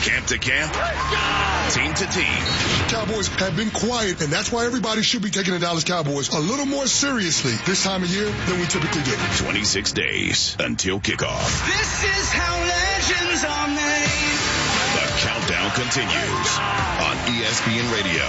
Camp to camp, team to team. Cowboys have been quiet, and that's why everybody should be taking the Dallas Cowboys a little more seriously this time of year than we typically do. 26 days until kickoff. This is how legends are made. The countdown continues on ESPN Radio.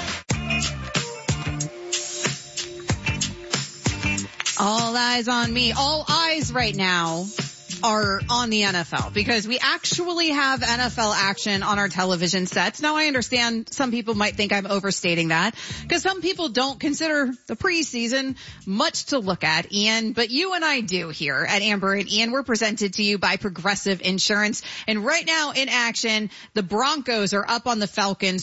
All eyes on me. All eyes right now are on the NFL because we actually have NFL action on our television sets. Now I understand some people might think I'm overstating that because some people don't consider the preseason much to look at, Ian, but you and I do here at Amber and Ian. We're presented to you by Progressive Insurance. And right now in action, the Broncos are up on the Falcons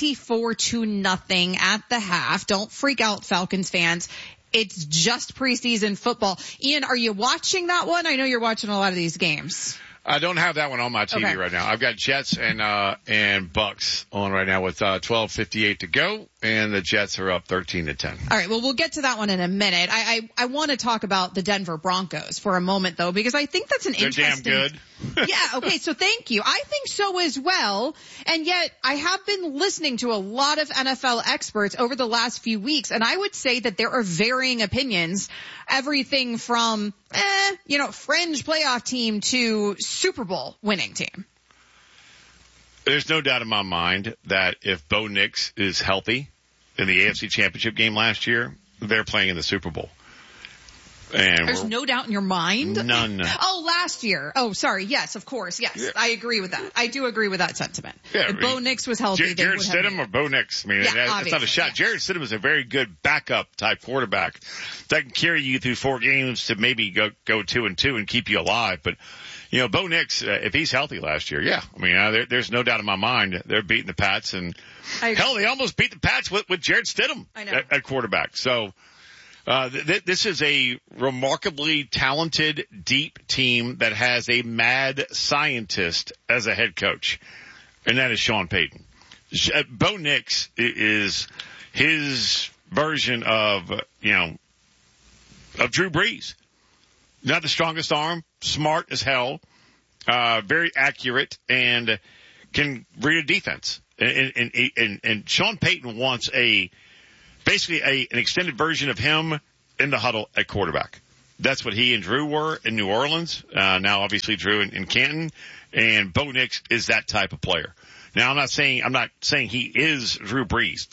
24-0 at the half. Don't freak out, Falcons fans. It's just preseason football. Ian, are you watching that one? I know you're watching a lot of these games. I don't have that one on my TV right now. I've got Jets and Bucks on right now with 12:58 to go, and the Jets are up 13-10. All right, well, we'll get to that one in a minute. I want to talk about the Denver Broncos for a moment, though, because I think that's an interesting. They're damn good. Yeah, okay, so thank you. I think so as well, and yet I have been listening to a lot of NFL experts over the last few weeks, and I would say that there are varying opinions, everything from, fringe playoff team to Super Bowl winning team. There's no doubt in my mind that if Bo Nix is healthy in the AFC Championship game last year, they're playing in the Super Bowl. And there's no doubt in your mind? None. Oh, last year. Oh, sorry. Yes, of course. Yes, yeah. I agree with that. I do agree with that sentiment. Yeah, if Bo Nix was healthy, Jared Stidham or Bo Nix? I mean, that's not a shot. Yeah. Jared Stidham is a very good backup type quarterback that can carry you through 4 games to maybe go 2-2 and keep you alive. But, Bo Nix, if he's healthy last year, yeah. I mean, there's no doubt in my mind they're beating the Pats. And hell, they almost beat the Pats with Jared Stidham at quarterback. So, this is a remarkably talented, deep team that has a mad scientist as a head coach, and that is Sean Payton. Bo Nix is his version of Drew Brees. Not the strongest arm, smart as hell, very accurate, and can read a defense. And Sean Payton wants basically an extended version of him in the huddle at quarterback. That's what he and Drew were in New Orleans. Now obviously Drew in Canton, and Bo Nix is that type of player. Now I'm not saying he is Drew Brees.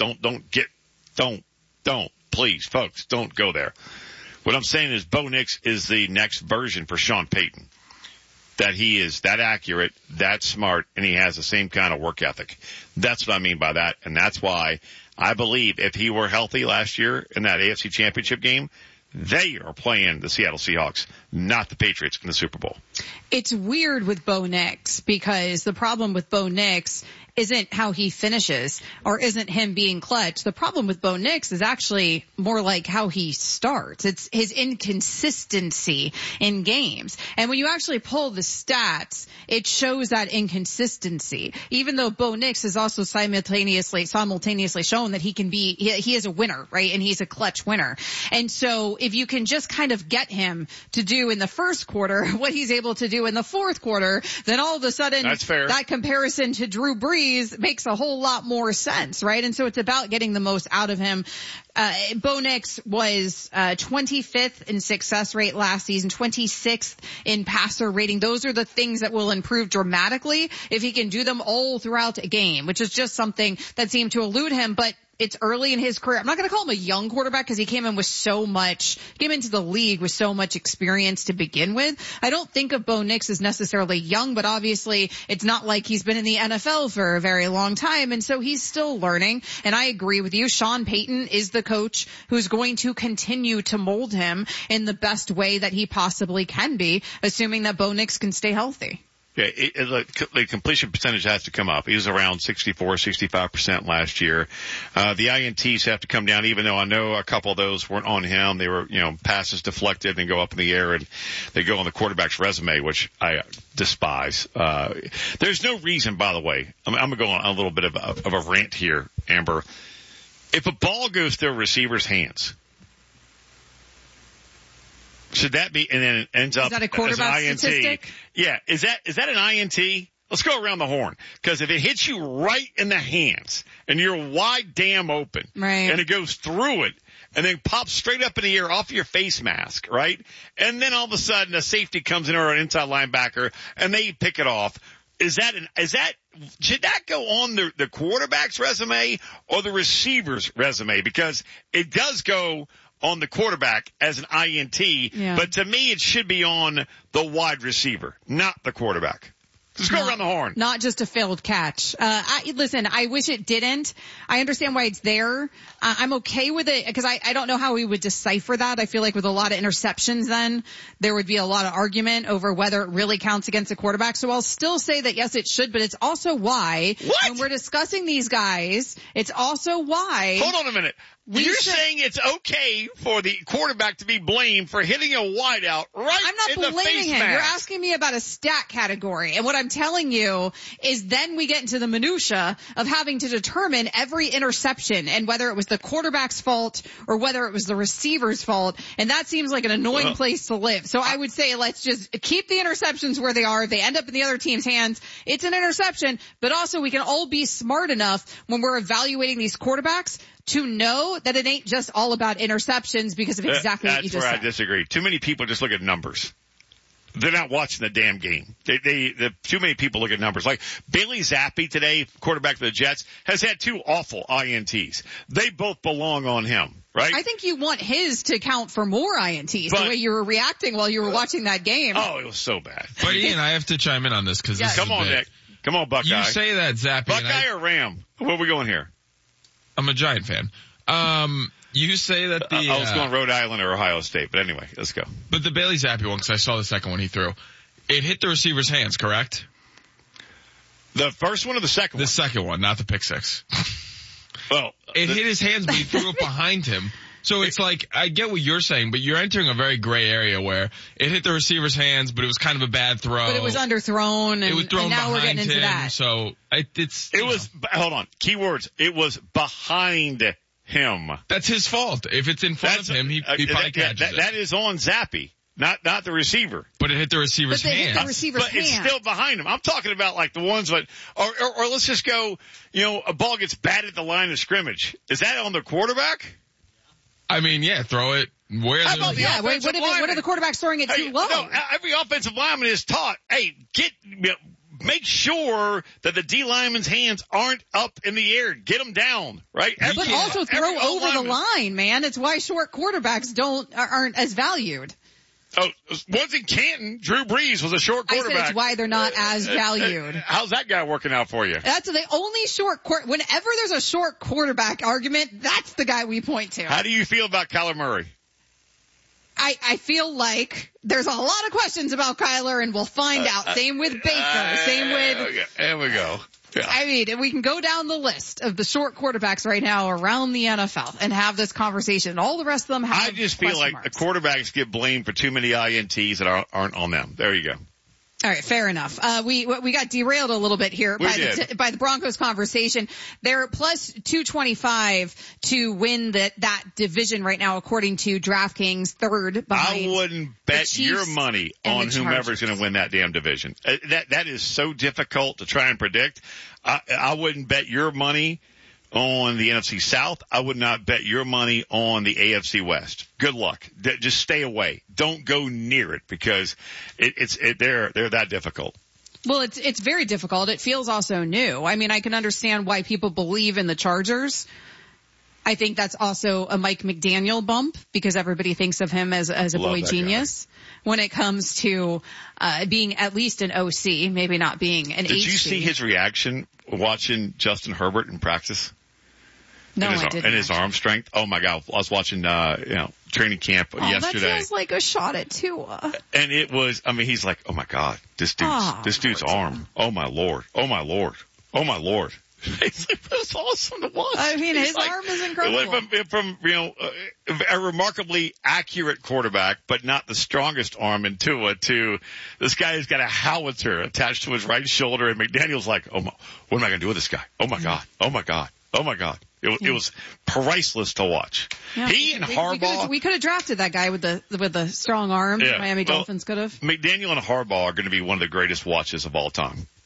Don't please folks, don't go there. What I'm saying is Bo Nix is the next version for Sean Payton. That he is that accurate, that smart, and he has the same kind of work ethic. That's what I mean by that, and that's why I believe if he were healthy last year in that AFC Championship game, they are playing the Seattle Seahawks, not the Patriots in the Super Bowl. It's weird with Bo Nix because the problem with Bo Nix isn't how he finishes or isn't him being clutch. The problem with Bo Nix is actually more like how he starts. It's his inconsistency in games. And when you actually pull the stats, it shows that inconsistency. Even though Bo Nix has also simultaneously shown that he is a winner, right? And he's a clutch winner. And so if you can just kind of get him to do in the first quarter what he's able to do in the fourth quarter, then all of a sudden that's fair. That comparison to Drew Brees makes a whole lot more sense, right? And so it's about getting the most out of him. Bo Nix was 25th in success rate last season, 26th in passer rating. Those are the things that will improve dramatically if he can do them all throughout a game, which is just something that seemed to elude him. But it's early in his career. I'm not going to call him a young quarterback because he came into the league with so much experience to begin with. I don't think of Bo Nix as necessarily young, but obviously it's not like he's been in the NFL for a very long time. And so he's still learning. And I agree with you. Sean Payton is the coach who's going to continue to mold him in the best way that he possibly can be, assuming that Bo Nix can stay healthy. Yeah, the completion percentage has to come up. He was around 65% last year. The INTs have to come down, even though I know a couple of those weren't on him. They were, passes deflected and go up in the air, and they go on the quarterback's resume, which I despise. There's no reason, by the way, I'm going to go on a little bit of a rant here, Amber. If a ball goes through a receiver's hands, should that be, and then it ends up as an INT? Statistic? Yeah. Is that an INT? let's go around the horn. Because if it hits you right in the hands and you're wide damn open, right, and it goes through it and then pops straight up in the air off your face mask, right? And then all of a sudden a safety comes in or an inside linebacker and they pick it off. Should that go on the quarterback's resume or the receiver's resume? Because it does go on the quarterback as an INT, but to me it should be on the wide receiver, not the quarterback. Just go around the horn. Not just a failed catch. Listen, I wish it didn't. I understand why it's there. I'm okay with it because I don't know how we would decipher that. I feel like with a lot of interceptions then, there would be a lot of argument over whether it really counts against a quarterback. So I'll still say that yes, it should, but it's also why when we're discussing these guys, it's also why. Hold on a minute. You're saying it's okay for the quarterback to be blamed for hitting a wideout right I'm not blaming him. Mask. You're asking me about a stat category. And what I'm telling you is then we get into the minutia of having to determine every interception and whether it was the quarterback's fault or whether it was the receiver's fault. And that seems like an annoying place to live. So I would say let's just keep the interceptions where they are. If they end up in the other team's hands, it's an interception. But also we can all be smart enough when we're evaluating these quarterbacks to know that it ain't just all about interceptions because of exactly what you just said. That's where I disagree. Too many people just look at numbers. They're not watching the damn game. Too many people look at numbers. Like Bailey Zappi today, quarterback for the Jets, has had 2 awful INTs. They both belong on him, right? I think you want his to count for more INTs, the way you were reacting while you were watching that game. Oh, it was so bad. But Ian, I have to chime in on this because Come on, Nick. Come on, Buckeye. You say that, Zappi. Buckeye or Ram? Where are we going here? I'm a Giant fan. You say that I was going Rhode Island or Ohio State, but anyway, let's go. But the Bailey Zappi one, because I saw the second one he threw, it hit the receiver's hands, correct? The first one or the second one? The second one, not the pick six. Well, it hit his hands, but he threw it behind him. So it's like, I get what you're saying, but you're entering a very gray area where it hit the receiver's hands, but it was kind of a bad throw. But it was underthrown, and, it was thrown and now we're getting into him, that. So hold on, keywords. It was behind him. That's his fault. If it's in front of him, he probably catches it. That is on Zappi, not the receiver. But it hit the receiver's hands. Hit the receiver's but it's still behind him. I'm talking about like the ones that, or let's just go, a ball gets batted at the line of scrimmage. Is that on the quarterback? I mean, yeah, throw it where How about what are the quarterbacks throwing it too low? No, every offensive lineman is taught, make sure that the D lineman's hands aren't up in the air. Get them down, right? But also throw over the line, man. It's why short quarterbacks aren't as valued. Oh, once in Canton, Drew Brees was a short quarterback. I said it's why they're not as valued. How's that guy working out for you? That's the only whenever there's a short quarterback argument, that's the guy we point to. How do you feel about Kyler Murray? I feel like there's a lot of questions about Kyler, and we'll find out. Same with Baker. Same with... There we go. Yeah. I mean, we can go down the list of the short quarterbacks right now around the NFL and have this conversation. And all the rest of them have I just feel like the quarterbacks get blamed for too many INTs that aren't on them. There you go. All right, fair enough. We got derailed a little bit here by the Broncos conversation. They're plus 225 to win that division right now, according to DraftKings, third behind. I wouldn't bet your money on whomever's going to win that damn division. That is so difficult to try and predict. I wouldn't bet your money on the NFC South. I would not bet your money on the AFC West. Good luck. Just stay away. Don't go near it because they're that difficult. Well, it's very difficult. It feels also new. I mean, I can understand why people believe in the Chargers. I think that's also a Mike McDaniel bump because everybody thinks of him as a boy genius when it comes to being at least an OC, maybe not being an HC. Did you see his reaction watching Justin Herbert in practice? No, I didn't. And his arm strength. Oh my God. I was watching, training camp yesterday. That feels like a shot at Tua. And it was, he's like, oh my God, this dude's arm. Oh my Lord. Oh my Lord. Oh my Lord. It was awesome to watch. I mean, his arm is incredible. From a remarkably accurate quarterback, but not the strongest arm in Tua, to this guy who's got a howitzer attached to his right shoulder, and McDaniel's like, oh my, what am I going to do with this guy? Oh my God. Oh my God. Oh my God. It was priceless to watch. Yeah, he and Harbaugh. We could have drafted that guy with the strong arm. Yeah, Miami Dolphins could have. McDaniel and Harbaugh are going to be one of the greatest watches of all time.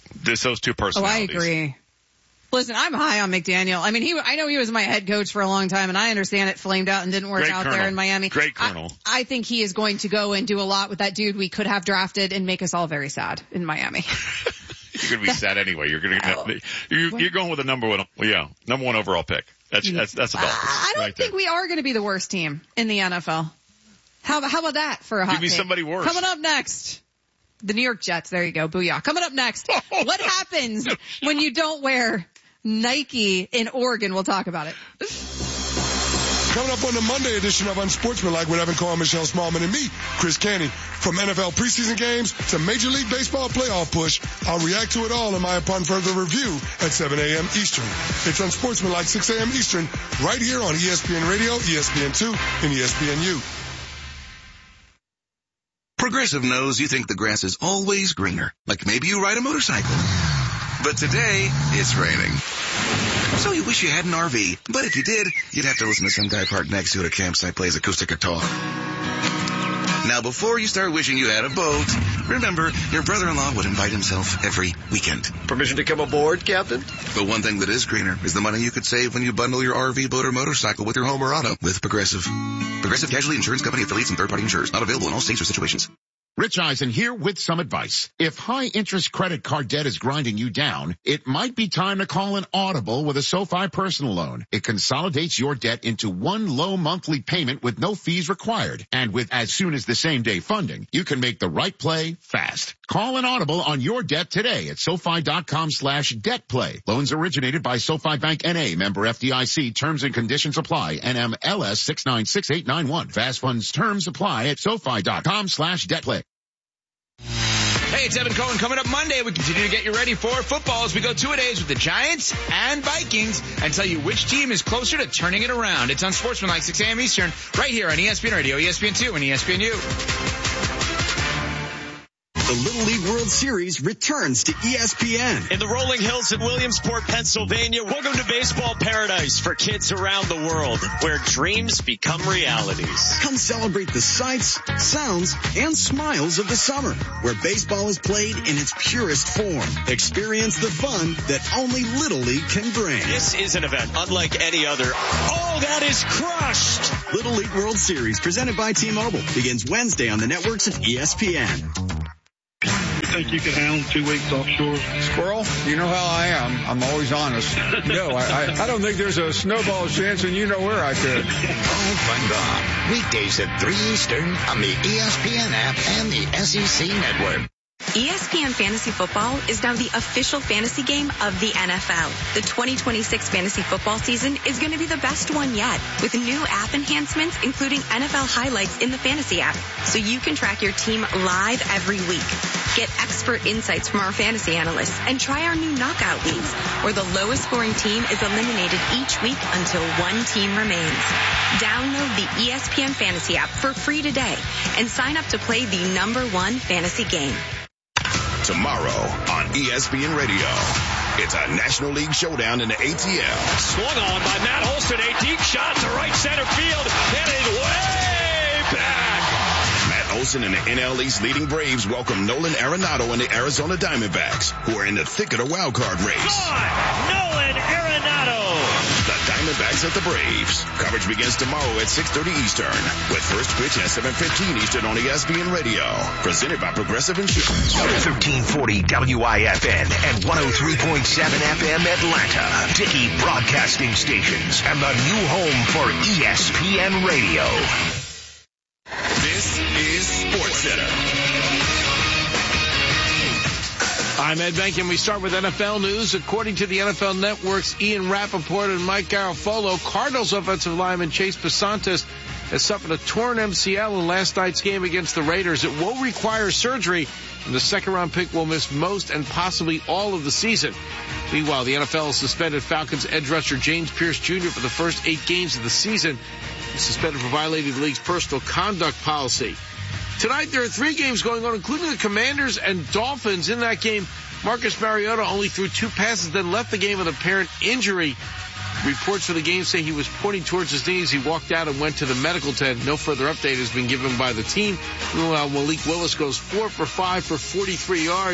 those two personalities. Oh, I agree. Listen, I'm high on McDaniel. I mean, I know he was my head coach for a long time, and I understand it flamed out and didn't work out there in Miami. Great Colonel. I think he is going to go and do a lot with that dude we could have drafted and make us all very sad in Miami. You're going to be sad anyway. You're going with a number one overall pick. That's a Dolphins. I don't think we are going to be the worst team in the NFL. How about that for a hot take? Give me somebody worse. Coming up next. The New York Jets. There you go. Booyah. Coming up next. What happens when you don't wear Nike in Oregon? We'll talk about it. Coming up on the Monday edition of Unsportsmanlike with Evan Cohen, Michelle Smallman, and me, Chris Canty. From NFL preseason games to Major League Baseball playoff push, I'll react to it all in my upon further review at 7 a.m. Eastern. It's Unsportsmanlike 6 a.m. Eastern, right here on ESPN Radio, ESPN2, and ESPNU. Progressive knows you think the grass is always greener, like maybe you ride a motorcycle. But today, it's raining. So you wish you had an RV, but if you did, you'd have to listen to some guy parked next to it at a campsite plays acoustic guitar. Now, before you start wishing you had a boat, remember, your brother-in-law would invite himself every weekend. Permission to come aboard, Captain? But one thing that is greener is the money you could save when you bundle your RV, boat, or motorcycle with your home or auto with Progressive. Progressive Casualty Insurance Company affiliates and third-party insurers. Not available in all states or situations. Rich Eisen here with some advice. If high-interest credit card debt is grinding you down, it might be time to call an Audible with a SoFi personal loan. It consolidates your debt into one low monthly payment with no fees required. And with as soon as the same-day funding, you can make the right play fast. Call an Audible on your debt today at SoFi.com/debtplay. Loans originated by SoFi Bank N.A. Member FDIC. Terms and conditions apply. NMLS 696891. Fast funds terms apply at SoFi.com/debtplay. Hey, it's Evan Cohen. Coming up Monday, we continue to get you ready for football as we go 2-a-days with the Giants and Vikings and tell you which team is closer to turning it around. It's Unsportsmanlike 6 a.m. Eastern, right here on ESPN Radio, ESPN2, and ESPNU. The Little League World Series returns to ESPN. In the rolling hills in Williamsport, Pennsylvania, welcome to baseball paradise for kids around the world, where dreams become realities. Come celebrate the sights, sounds, and smiles of the summer, where baseball is played in its purest form. Experience the fun that only Little League can bring. This is an event unlike any other. Oh, that is crushed! Little League World Series, presented by T-Mobile, begins Wednesday on the networks of ESPN. Think you can handle 2 weeks offshore? Squirrel, you know how I am. I'm always honest. No, I don't think there's a snowball chance, and you know where I could. All fun gone. Weekdays at 3 Eastern on the ESPN app and the SEC Network. ESPN Fantasy Football is now the official fantasy game of the NFL. The 2026 fantasy football season is going to be the best one yet, with new app enhancements, including NFL highlights in the fantasy app, so you can track your team live every week. Get expert insights from our fantasy analysts and try our new knockout leagues, where the lowest scoring team is eliminated each week until one team remains. Download the ESPN Fantasy app for free today and sign up to play the #1 fantasy game. Tomorrow on ESPN Radio, it's a National League showdown in the ATL. Swung on by Matt Olson, a deep shot to right center field, and it's way back. Matt Olson and the NL East leading Braves welcome Nolan Arenado and the Arizona Diamondbacks, who are in the thick of the wild card race. Nolan Arenado. The Diamondbacks at the Braves. Coverage begins tomorrow at 6:30 Eastern, with first pitch at 7:15 Eastern on ESPN Radio. Presented by Progressive Insurance. 1340 WIFN and 103.7 FM Atlanta. Dickey Broadcasting Stations and the new home for ESPN Radio. This is SportsCenter. I'm Ed Benkin. We start with NFL news. According to the NFL Network's Ian Rappaport and Mike Garafolo, Cardinals offensive lineman Chase Pasantes has suffered a torn MCL in last night's game against the Raiders. It will require surgery, and the second-round pick will miss most and possibly all of the season. Meanwhile, the NFL has suspended Falcons edge rusher James Pierce Jr. for the first 8 games of the season. He's suspended for violating the league's personal conduct policy. Tonight, there are 3 games going on, including the Commanders and Dolphins. In that game, Marcus Mariota only threw 2 passes, then left the game with apparent injury. Reports for the game say he was pointing towards his knees. He walked out and went to the medical tent. No further update has been given by the team. Meanwhile, Malik Willis goes 4 for 5 for 43 yards.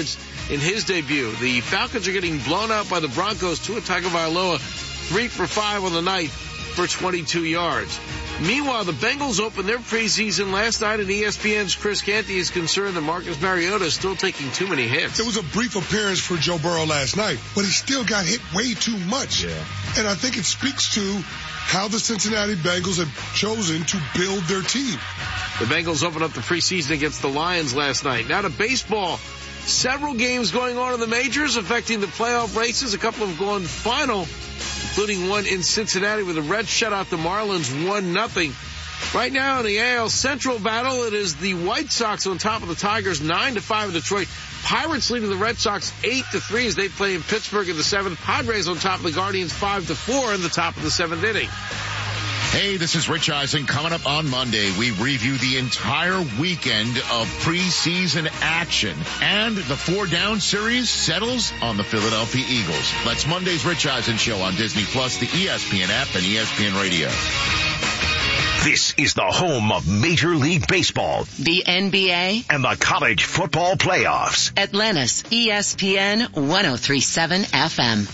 in his debut. The Falcons are getting blown out by the Broncos. Tua Tagovailoa 3 for 5 on the night for 22 yards. Meanwhile, the Bengals opened their preseason last night, and ESPN's Chris Canty is concerned that Marcus Mariota is still taking too many hits. There was a brief appearance for Joe Burrow last night, but he still got hit way too much. Yeah. And I think it speaks to how the Cincinnati Bengals have chosen to build their team. The Bengals opened up the preseason against the Lions last night. Now to baseball. Several games going on in the majors affecting the playoff races. A couple have gone final, including one in Cincinnati where the Reds shut out the Marlins 1-0. Right now in the AL Central battle, it is the White Sox on top of the Tigers 9-5 in Detroit. Pirates leading the Red Sox 8-3 as they play in Pittsburgh in the 7th. Padres on top of the Guardians 5-4 in the top of the 7th inning. Hey, this is Rich Eisen. Coming up on Monday, we review the entire weekend of preseason action. And the 4-down series settles on the Philadelphia Eagles. That's Monday's Rich Eisen Show on Disney+, the ESPN app, and ESPN Radio. This is the home of Major League Baseball, the NBA, and the college football playoffs. Atlanta's ESPN 103.7 FM.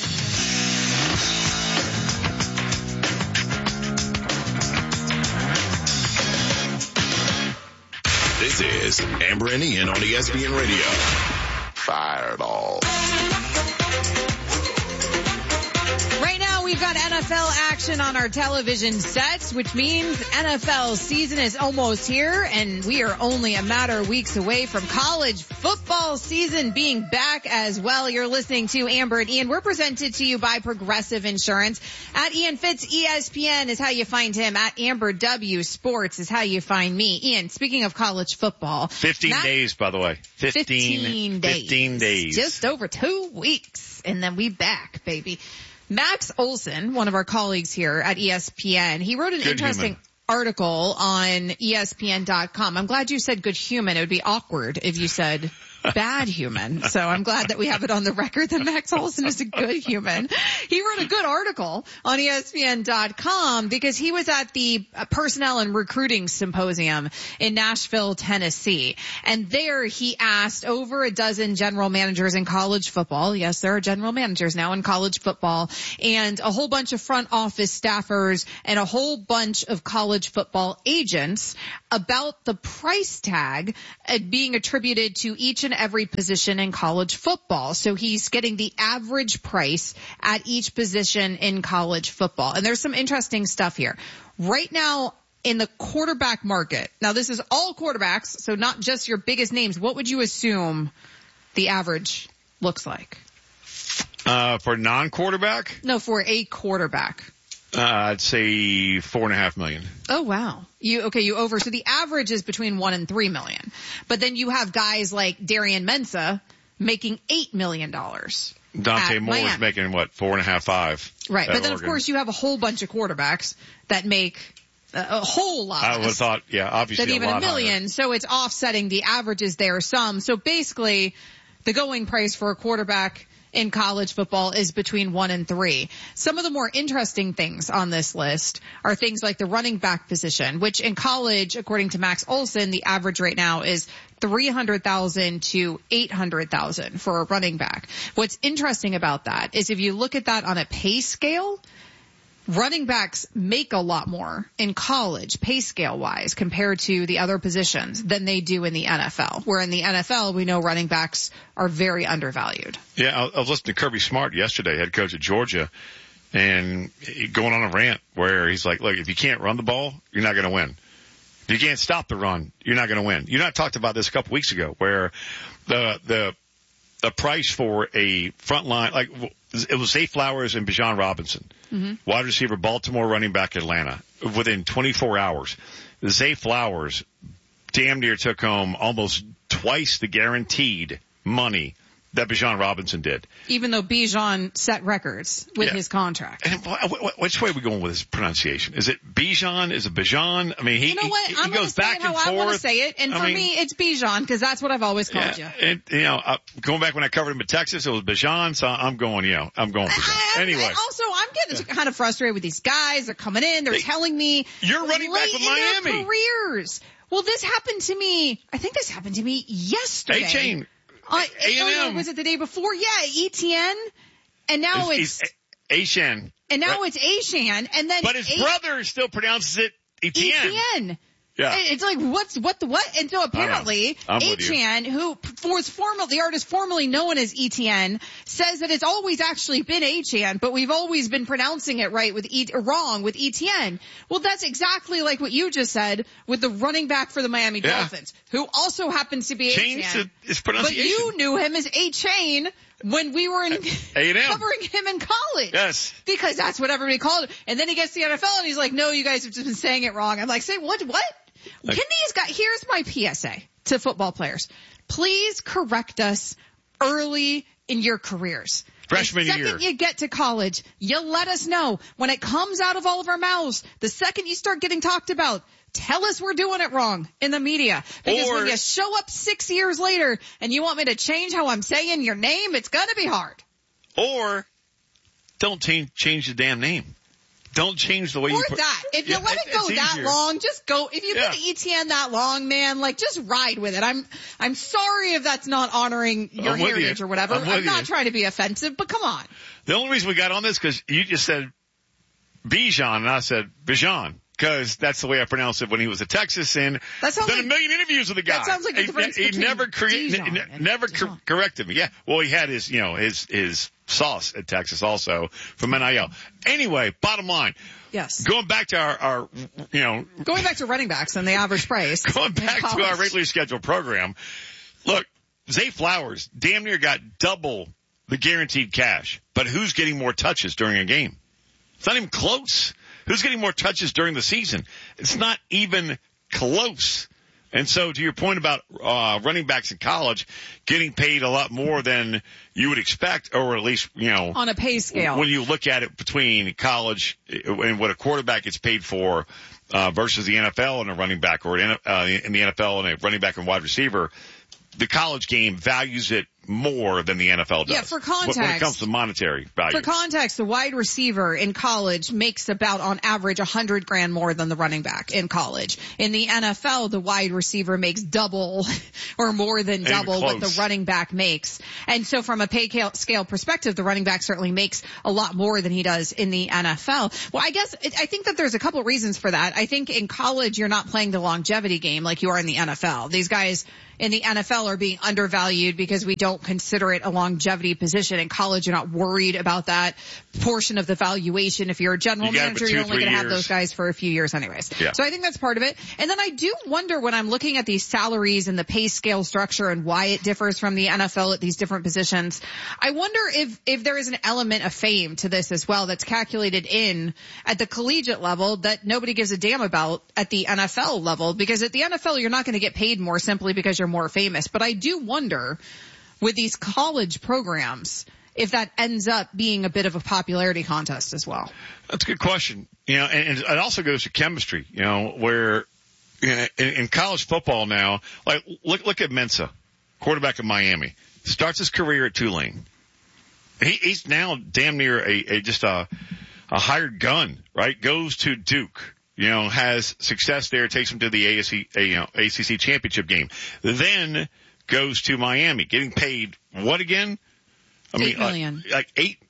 This is Amber and Ian on ESPN Radio. Fireball. Right now, we've got NFL action on our television sets, which means NFL season is almost here, and we are only a matter of weeks away from college football season being back as well. You're listening to Amber and Ian. We're presented to you by Progressive Insurance. At Ian Fitz, ESPN is how you find him. At Amber W Sports is how you find me. Ian, speaking of college football. 15 days, by the way. 15 days. Just over 2 weeks, and then we back, baby. Max Olson, one of our colleagues here at ESPN, he wrote an interesting article on ESPN.com. I'm glad you said good human. It would be awkward if you said bad human. So I'm glad that we have it on the record that Max Olson is a good human. He wrote a good article on ESPN.com because he was at the Personnel and Recruiting Symposium in Nashville, Tennessee. And there he asked over a dozen general managers in college football. Yes, there are general managers now in college football, and a whole bunch of front office staffers and a whole bunch of college football agents about the price tag being attributed to each and every position in college football. So he's getting the average price at each position in college football. And there's some interesting stuff here. Right now in the quarterback market, now this is all quarterbacks, so not just your biggest names, what would you assume the average looks like? For non-quarterback? No, for a quarterback. I'd say $4.5 million. Oh, wow. So the average is between $1 and $3 million. But then you have guys like Darian Mensah making $8 million. Dante Moore's making what, 4.5, 5. Right. But then of course you have a whole bunch of quarterbacks that make a whole lot. I would have thought, yeah, obviously than even a million. Higher. So it's offsetting the averages there some. So basically the going price for a quarterback in college football is between 1 and 3. Some of the more interesting things on this list are things like the running back position, which in college, according to Max Olson, the average right now is $300,000 to $800,000 for a running back. What's interesting about that is if you look at that on a pay scale, running backs make a lot more in college, pay scale wise, compared to the other positions than they do in the NFL. Where in the NFL, we know running backs are very undervalued. Yeah, I was listening to Kirby Smart yesterday, head coach at Georgia, and going on a rant where he's like, look, if you can't run the ball, you're not going to win. If you can't stop the run, you're not going to win. You know, I talked about this a couple weeks ago where the price for a front line, like it was Zay Flowers and Bijan Robinson. Mm-hmm. Wide receiver, Baltimore, running back, Atlanta. Within 24 hours, Zay Flowers damn near took home almost twice the guaranteed money that Bijan Robinson did. Even though Bijan set records with his contract. And which way are we going with his pronunciation? Is it Bijan? Is it Bijan? I mean, he goes back and forth. I want to say it, and for me, it's Bijan because that's what I've always called you. Going back when I covered him in Texas, it was Bijan, so I'm going Bijan. Anyway. Also, I'm getting kind of frustrated with these guys. They're coming in. They're telling me you're running back with Miami. Their careers. Well, this happened to me. I think this happened to me yesterday. A-Chain. A&M. Was it the day before? Yeah, Etienne. And now it's Achane. And now it's Achane. And then but his brother still pronounces it Etienne. Yeah. It's like, what? And so apparently, Achane, who was the artist formerly known as Etienne, says that it's always actually been Achane, but we've always been pronouncing it wrong with Etienne. Well, that's exactly like what you just said with the running back for the Miami Dolphins, who also happens to be Achane. His pronunciation. But you knew him as Achane when we were covering him in college. Yes. Because that's what everybody called it. And then he gets to the NFL and he's like, no, you guys have just been saying it wrong. I'm like, say what? Here's my PSA to football players. Please correct us early in your careers. Freshman year. The second you get to college, you let us know. When it comes out of all of our mouths, the second you start getting talked about, tell us we're doing it wrong in the media. Because when you show up 6 years later and you want me to change how I'm saying your name, it's going to be hard. Or don't change the damn name. Don't change the way you put that. If you let it go that long, just go. If you've been Etienne that long, man, like just ride with it. I'm sorry if that's not honoring your heritage or whatever. I'm not trying to be offensive, but come on. The only reason we got on this because you just said Bijan and I said Bijan. Because that's the way I pronounced it when he was at Texas, and done a million interviews with the guy. That sounds like the difference he never corrected me. Yeah, well, he had his sauce at Texas also from NIL. Anyway, bottom line. Yes. Going back to our going back to running backs and the average price. Going back to our regularly scheduled program. Look, Zay Flowers damn near got double the guaranteed cash, but who's getting more touches during a game? It's not even close. Who's getting more touches during the season? It's not even close. And so to your point about running backs in college getting paid a lot more than you would expect, or at least, on a pay scale. When you look at it between college and what a quarterback gets paid for versus the NFL and a running back, or in the NFL and a running back and wide receiver, the college game values it more than the NFL does. Yeah, for context. When it comes to monetary value. For context, the wide receiver in college makes about, on average, $100,000 more than the running back in college. In the NFL, the wide receiver makes double or more than double what the running back makes. And so from a pay scale perspective, the running back certainly makes a lot more than he does in the NFL. Well, I think that there's a couple reasons for that. I think in college, you're not playing the longevity game like you are in the NFL. These guys in the NFL are being undervalued because we don't consider it a longevity position. In college, you're not worried about that portion of the valuation. If you're a general manager, you're only going to have those guys for a few years anyways. Yeah. So I think that's part of it. And then I do wonder when I'm looking at these salaries and the pay scale structure and why it differs from the NFL at these different positions, I wonder if there is an element of fame to this as well that's calculated in at the collegiate level that nobody gives a damn about at the NFL level. Because at the NFL, you're not going to get paid more simply because you're more famous. But I do wonder with these college programs if that ends up being a bit of a popularity contest as well. That's a good question. And it also goes to chemistry, where in college football now, like look at Mensa, quarterback of Miami, starts his career at Tulane. He's now damn near a hired gun, right? Goes to Duke. Has success there, takes him to the ACC championship game. Then goes to Miami, getting paid what again? $8 million. Like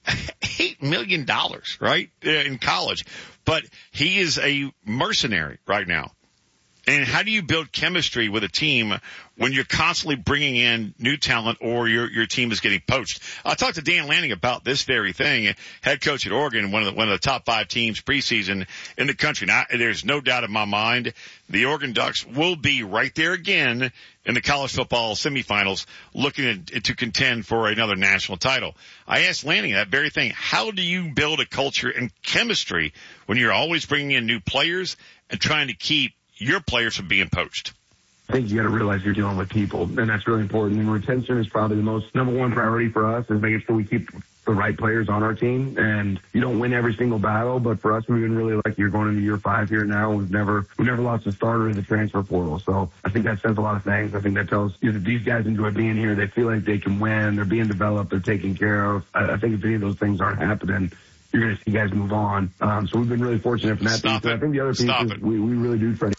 $8 million, right? In college. But he is a mercenary right now. And how do you build chemistry with a team when you're constantly bringing in new talent or your team is getting poached? I talked to Dan Lanning about this very thing, head coach at Oregon, one of the top 5 teams preseason in the country. Now, there's no doubt in my mind the Oregon Ducks will be right there again in the college football semifinals looking to contend for another national title. I asked Lanning that very thing. How do you build a culture and chemistry when you're always bringing in new players and trying to keep your players from being poached? I think you got to realize you're dealing with people, and that's really important. And retention is probably the number one priority for us, is making sure we keep the right players on our team. And you don't win every single battle, but for us, we've been really lucky. You're going into year 5 here now. We've never lost a starter in the transfer portal. So I think that says a lot of things. I think that tells you that these guys enjoy being here. They feel like they can win. They're being developed. They're taken care of. I think if any of those things aren't happening, you're going to see guys move on. So we've been really fortunate from that piece. I think the other piece is we really do try to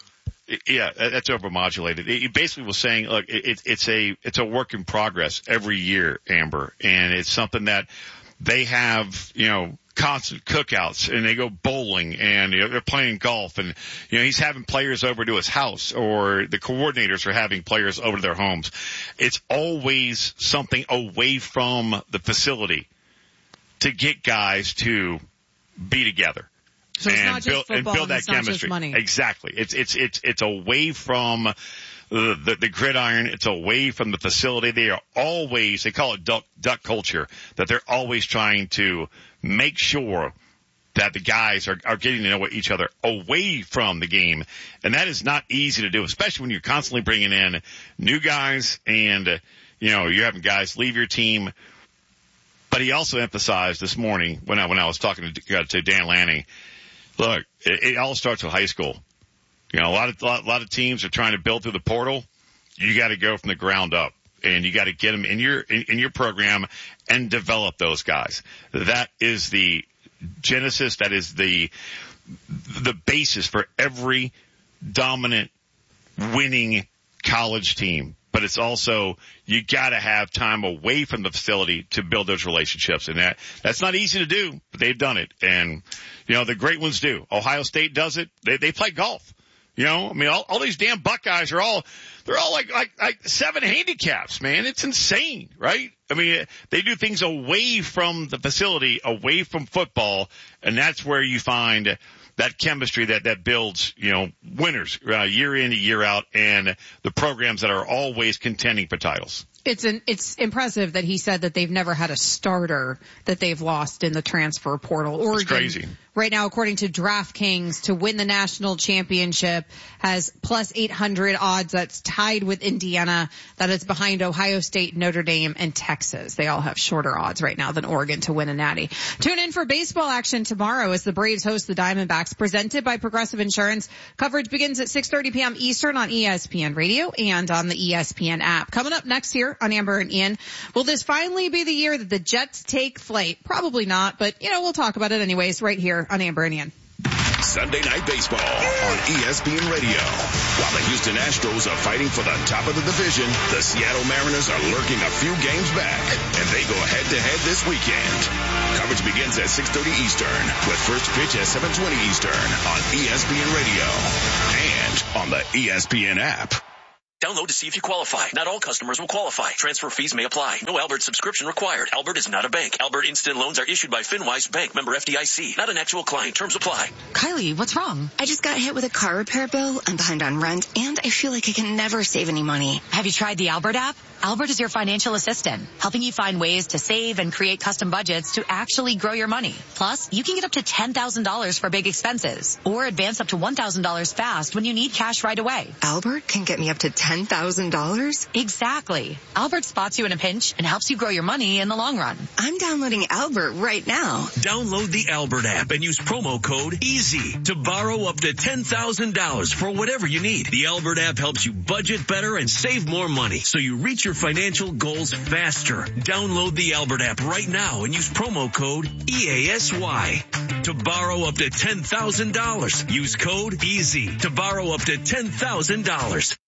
Yeah, that's overmodulated. He basically was saying, look, it's a work in progress every year, Amber, and it's something that they have, constant cookouts, and they go bowling, and they're playing golf, and he's having players over to his house, or the coordinators are having players over to their homes. It's always something away from the facility to get guys to be together. So it's not just football, and build that it's not chemistry. just money. Exactly. It's away from the gridiron. It's away from the facility. They call it duck culture, that they're always trying to make sure that the guys are getting to know each other away from the game. And that is not easy to do, especially when you're constantly bringing in new guys and, you're having guys leave your team. But he also emphasized this morning when I was talking to Dan Lanning, look, it all starts with high school. A lot of teams are trying to build through the portal. You got to go from the ground up, and you got to get them in your program and develop those guys. That is the genesis. That is the basis for every dominant winning college team. But it's also, you got to have time away from the facility to build those relationships. And that's not easy to do, but they've done it. And, the great ones do. Ohio State does it. They play golf. All these damn Buckeyes they're all like 7 handicaps, man. It's insane, right? They do things away from the facility, away from football, and that's where you find that chemistry that builds, winners year in, year out, and the programs that are always contending for titles. It's impressive that he said that they've never had a starter that they've lost in the transfer portal. Oregon, it's crazy. Right now, according to DraftKings, to win the national championship has plus 800 odds. That's tied with Indiana. That is behind Ohio State, Notre Dame, and Texas. They all have shorter odds right now than Oregon to win a natty. Tune in for baseball action tomorrow as the Braves host the Diamondbacks, presented by Progressive Insurance. Coverage begins at 6:30 p.m. Eastern on ESPN Radio and on the ESPN app. Coming up next here on Amber and Ian, will this finally be the year that the Jets take flight? Probably not, but we'll talk about it anyways right here on Amber and Ian. Sunday Night Baseball on ESPN Radio. While the Houston Astros are fighting for the top of the division, the Seattle Mariners are lurking a few games back, and they go head-to-head this weekend. Coverage begins at 6:30 Eastern, with first pitch at 7:20 Eastern on ESPN Radio and on the ESPN app. Download to see if you qualify. Not all customers will qualify. Transfer fees may apply. No Albert subscription required. Albert is not a bank. Albert Instant Loans are issued by FinWise Bank, member FDIC. Not an actual client. Terms apply. Kylie, what's wrong? I just got hit with a car repair bill. I'm behind on rent, and I feel like I can never save any money. Have you tried the Albert app? Albert is your financial assistant, helping you find ways to save and create custom budgets to actually grow your money. Plus, you can get up to $10,000 for big expenses, or advance up to $1,000 fast when you need cash right away. Albert can get me up to $10,000? Exactly. Albert spots you in a pinch and helps you grow your money in the long run. I'm downloading Albert right now. Download the Albert app and use promo code EASY to borrow up to $10,000 for whatever you need. The Albert app helps you budget better and save more money, so you reach your financial goals faster. Download the Albert app right now and use promo code EASY to borrow up to $10,000. Use code EASY to borrow up to $10,000.